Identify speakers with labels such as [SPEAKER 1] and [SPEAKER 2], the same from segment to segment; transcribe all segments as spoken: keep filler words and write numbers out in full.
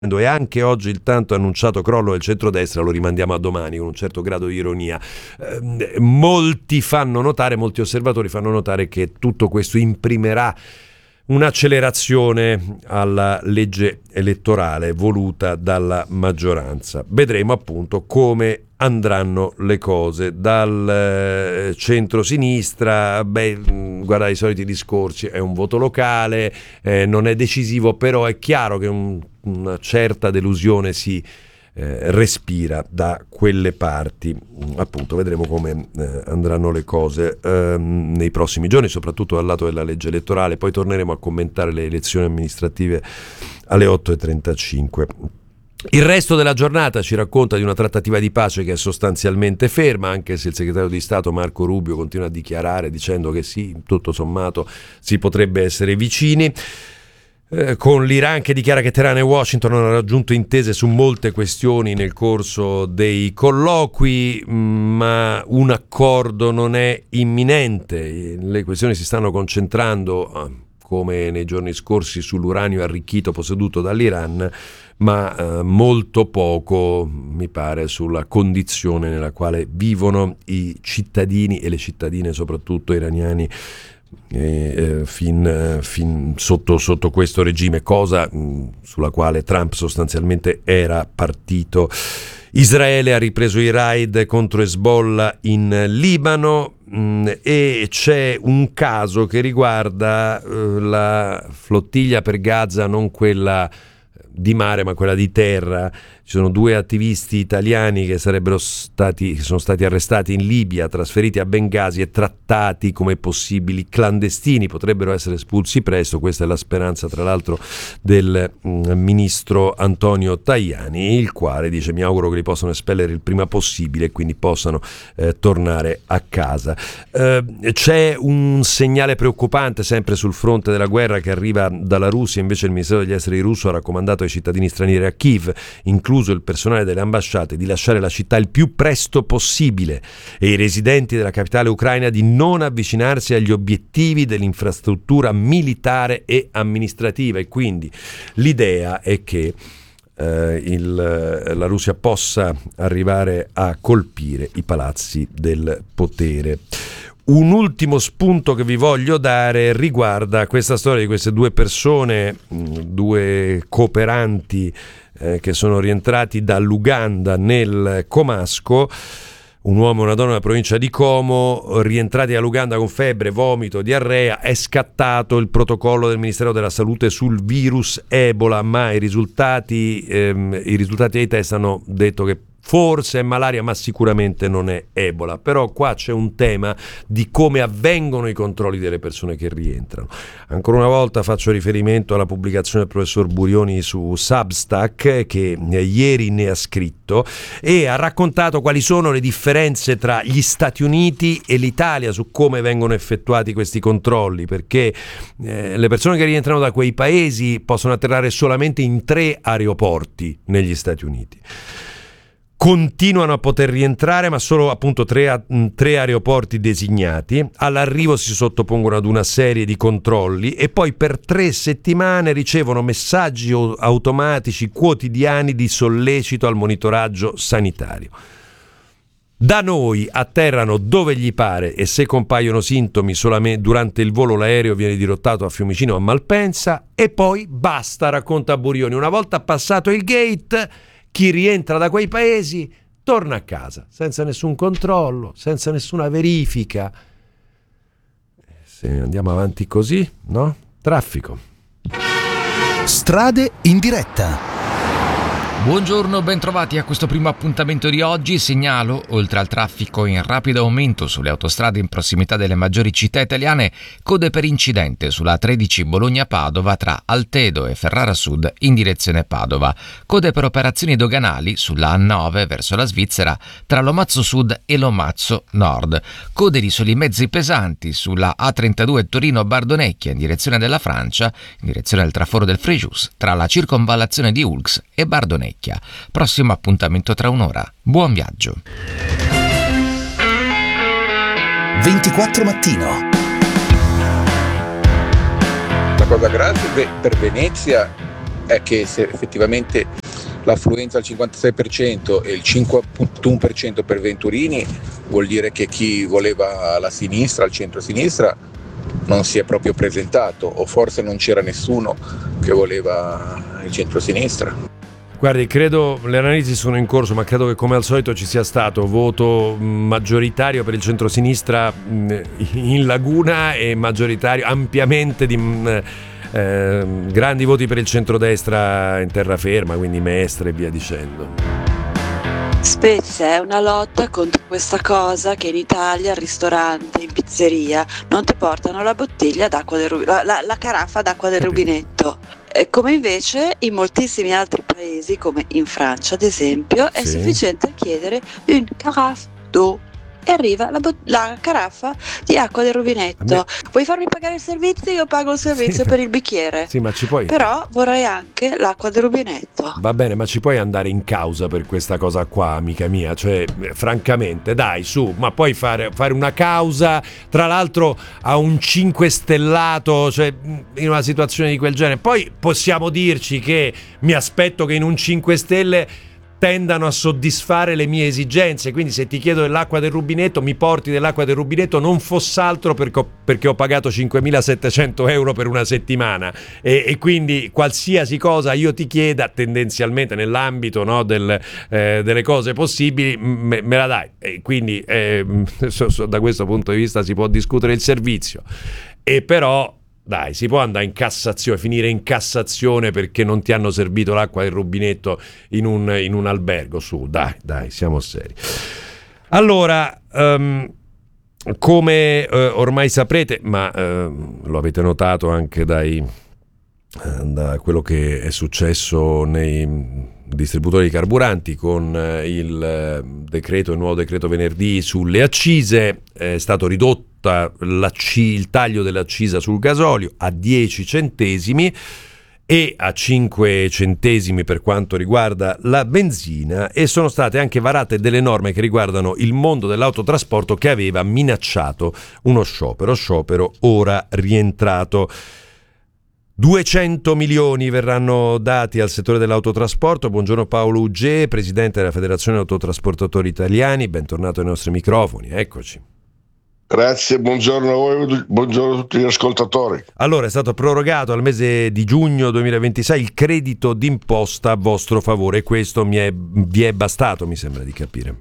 [SPEAKER 1] e anche oggi il tanto annunciato crollo del centrodestra lo rimandiamo a domani con un certo grado di ironia. Eh, molti fanno notare, molti osservatori fanno notare che tutto questo imprimerà un'accelerazione alla legge elettorale voluta dalla maggioranza. Vedremo appunto come andranno le cose. Dal eh, centro-sinistra, beh, guarda i soliti discorsi, è un voto locale, eh, non è decisivo, però è chiaro che un, una certa delusione si eh, respira da quelle parti. Appunto vedremo come eh, andranno le cose eh, nei prossimi giorni, soprattutto dal lato della legge elettorale. Poi torneremo a commentare le elezioni amministrative alle otto e trentacinque. Il resto della giornata ci racconta di una trattativa di pace che è sostanzialmente ferma, anche se il segretario di Stato Marco Rubio continua a dichiarare dicendo che sì, tutto sommato si potrebbe essere vicini. Eh, con l'Iran che dichiara che Teheran e Washington hanno raggiunto intese su molte questioni nel corso dei colloqui, ma un accordo non è imminente. Le questioni si stanno concentrando, come nei giorni scorsi, sull'uranio arricchito posseduto dall'Iran, ma eh, molto poco, mi pare, sulla condizione nella quale vivono i cittadini e le cittadine, soprattutto iraniani, eh, eh, fin, fin sotto, sotto questo regime, cosa mh, sulla quale Trump sostanzialmente era partito. Israele ha ripreso i raid contro Hezbollah in Libano mh, e c'è un caso che riguarda eh, la flottiglia per Gaza, non quella di mare ma quella di terra. Ci sono due attivisti italiani che sarebbero stati che sono stati arrestati in Libia, trasferiti a Bengasi e trattati come possibili clandestini, potrebbero essere espulsi presto. Questa è la speranza, tra l'altro, del mm, ministro Antonio Tajani, il quale dice: mi auguro che li possano espellere il prima possibile e quindi possano eh, tornare a casa. Eh, c'è un segnale preoccupante sempre sul fronte della guerra che arriva dalla Russia. Invece il Ministero degli Esteri russo ha raccomandato ai cittadini stranieri a Kiev, incluso il personale delle ambasciate, di lasciare la città il più presto possibile e i residenti della capitale ucraina di non avvicinarsi agli obiettivi dell'infrastruttura militare e amministrativa. E quindi l'idea è che eh, il, la Russia possa arrivare a colpire i palazzi del potere. Un ultimo spunto che vi voglio dare riguarda questa storia di queste due persone, due cooperanti eh, che sono rientrati dall'Uganda nel Comasco, un uomo e una donna nella provincia di Como, rientrati dall'Uganda con febbre, vomito, diarrea. È scattato il protocollo del Ministero della Salute sul virus Ebola, ma i risultati, ehm, i risultati dei test hanno detto che forse è malaria, ma sicuramente non è Ebola. Però qua c'è un tema di come avvengono i controlli delle persone che rientrano. Ancora una volta faccio riferimento alla pubblicazione del professor Burioni su Substack, che ieri ne ha scritto e ha raccontato quali sono le differenze tra gli Stati Uniti e l'Italia su come vengono effettuati questi controlli, perché eh, le persone che rientrano da quei paesi possono atterrare solamente in tre aeroporti negli Stati Uniti. Continuano a poter rientrare, ma solo appunto tre, tre aeroporti designati. All'arrivo si sottopongono ad una serie di controlli e poi per tre settimane ricevono messaggi automatici quotidiani di sollecito al monitoraggio sanitario. Da noi atterrano dove gli pare e se compaiono sintomi solamente durante il volo l'aereo viene dirottato a Fiumicino o a Malpensa e poi basta, racconta Burioni. Una volta passato il gate, chi rientra da quei paesi torna a casa senza nessun controllo, senza nessuna verifica. Se andiamo avanti così, no? Traffico.
[SPEAKER 2] Strade in diretta.
[SPEAKER 3] Buongiorno, bentrovati a questo primo appuntamento di oggi. Segnalo, oltre al traffico in rapido aumento sulle autostrade in prossimità delle maggiori città italiane, code per incidente sulla A tredici Bologna-Padova tra Altedo e Ferrara Sud in direzione Padova. Code per operazioni doganali sulla A nove verso la Svizzera tra Lomazzo Sud e Lomazzo Nord. Code di soli mezzi pesanti sulla A trentadue Torino-Bardonecchia in direzione della Francia, in direzione del traforo del Frejus, tra la circonvallazione di Ulx e Bardonecchia. Prossimo appuntamento tra un'ora. Buon viaggio.
[SPEAKER 2] ventiquattro mattino.
[SPEAKER 4] La cosa grave per Venezia è che se effettivamente l'affluenza al cinquantasei per cento e il cinque virgola uno per cento per Venturini vuol dire che chi voleva la sinistra, il centro-sinistra, non si è proprio presentato, o forse non c'era nessuno che voleva il centro-sinistra.
[SPEAKER 1] Guardi, credo, le analisi sono in corso, ma credo che come al solito ci sia stato voto maggioritario per il centrosinistra in laguna e maggioritario ampiamente di eh, grandi voti per il centrodestra in terraferma, quindi Mestre e via dicendo.
[SPEAKER 5] Specie è una lotta contro questa cosa che in Italia al ristorante, in pizzeria, non ti portano la bottiglia d'acqua del rubinetto, la, la, la carafa d'acqua del rubinetto. Eh, come invece in moltissimi altri paesi, come in Francia ad esempio, è
[SPEAKER 1] sì.
[SPEAKER 5] sufficiente chiedere une carafe d'eau e arriva la, bot- la caraffa di acqua del rubinetto.
[SPEAKER 1] Me...
[SPEAKER 5] Vuoi farmi pagare il servizio? Io pago il servizio
[SPEAKER 1] sì.
[SPEAKER 5] per il bicchiere.
[SPEAKER 1] Sì, ma ci puoi...
[SPEAKER 5] Però vorrei anche l'acqua del rubinetto.
[SPEAKER 1] Va bene, ma ci puoi andare in causa per questa cosa qua, amica mia? Cioè, francamente, dai, su, ma puoi fare, fare una causa, tra l'altro a un cinque stellato, cioè in una situazione di quel genere. Poi possiamo dirci che mi aspetto che in un cinque stelle tendano a soddisfare le mie esigenze, quindi se ti chiedo dell'acqua del rubinetto mi porti dell'acqua del rubinetto, non foss'altro perché ho, perché ho pagato cinquemilasettecento euro per una settimana e, e quindi qualsiasi cosa io ti chieda tendenzialmente nell'ambito, no, del, eh, delle cose possibili me, me la dai, e quindi eh, so, so, da questo punto di vista si può discutere il servizio, e però dai, si può andare in Cassazione, finire in Cassazione perché non ti hanno servito l'acqua del rubinetto in un, in un albergo, su, dai, dai, siamo seri. Allora, um, come uh, ormai saprete, ma uh, lo avete notato anche dai, uh, da quello che è successo nei distributori di carburanti con uh, il uh, decreto, il nuovo decreto venerdì sulle accise, è stato ridotto il taglio dell'accisa sul gasolio a dieci centesimi e a cinque centesimi per quanto riguarda la benzina, e sono state anche varate delle norme che riguardano il mondo dell'autotrasporto che aveva minacciato uno sciopero, sciopero ora rientrato. duecento milioni verranno dati al settore dell'autotrasporto. Buongiorno Paolo Uggé, presidente della Federazione Autotrasportatori Italiani, bentornato ai nostri microfoni, eccoci.
[SPEAKER 6] Grazie, buongiorno a voi, buongiorno a tutti gli ascoltatori.
[SPEAKER 1] Allora, è stato prorogato al mese di giugno duemilaventisei il credito d'imposta a vostro favore, e questo mi è, vi è bastato, mi sembra di capire.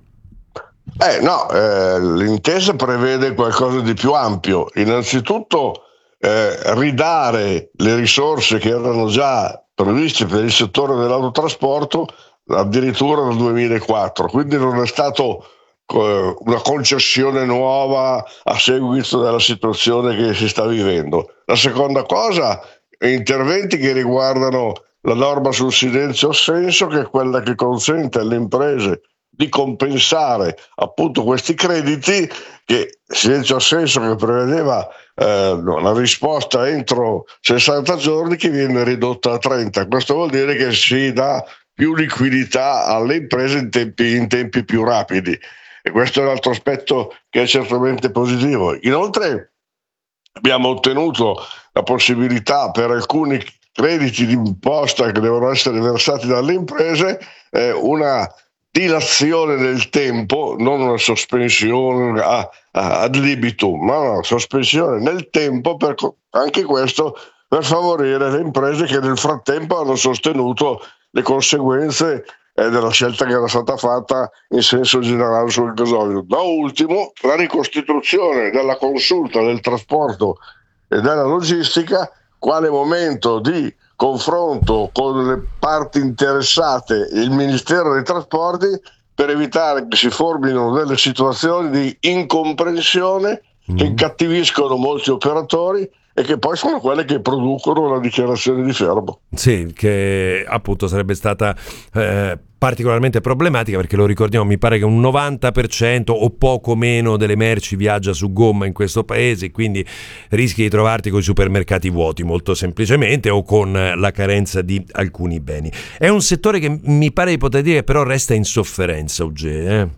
[SPEAKER 6] Eh no, eh, l'intesa prevede qualcosa di più ampio. Innanzitutto eh, ridare le risorse che erano già previste per il settore dell'autotrasporto addirittura nel duemilaquattro, quindi non è stato una concessione nuova a seguito della situazione che si sta vivendo. La seconda cosa, interventi che riguardano la norma sul silenzio assenso, che è quella che consente alle imprese di compensare appunto questi crediti, che silenzio assenso che prevedeva eh, la risposta entro sessanta giorni, che viene ridotta a trenta. Questo vuol dire che si dà più liquidità alle imprese in tempi, in tempi più rapidi. E questo è un altro aspetto che è certamente positivo. Inoltre abbiamo ottenuto la possibilità per alcuni crediti di imposta che devono essere versati dalle imprese, eh, una dilazione nel tempo, non una sospensione a, a, ad libitum, ma una sospensione nel tempo, per, anche questo per favorire le imprese che nel frattempo hanno sostenuto le conseguenze della scelta che era stata fatta in senso generale sul gasolio. Da ultimo, la ricostituzione della consulta del trasporto e della logistica quale momento di confronto con le parti interessate e il Ministero dei Trasporti, per evitare che si formino delle situazioni di incomprensione mm. che incattiviscono molti operatori e che poi sono quelle che producono la dichiarazione di fermo.
[SPEAKER 1] Sì, che appunto sarebbe stata eh, particolarmente problematica, perché lo ricordiamo, mi pare che un novanta per cento o poco meno delle merci viaggia su gomma in questo paese, quindi rischi di trovarti con i supermercati vuoti molto semplicemente, o con la carenza di alcuni beni. È un settore che mi pare di poter dire però resta in sofferenza, Uggé, eh?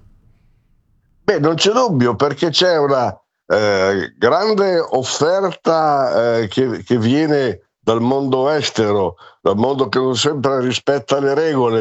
[SPEAKER 6] Beh, non c'è dubbio, perché c'è una Eh, grande offerta eh, che, che viene dal mondo estero, dal mondo che non sempre rispetta le regole,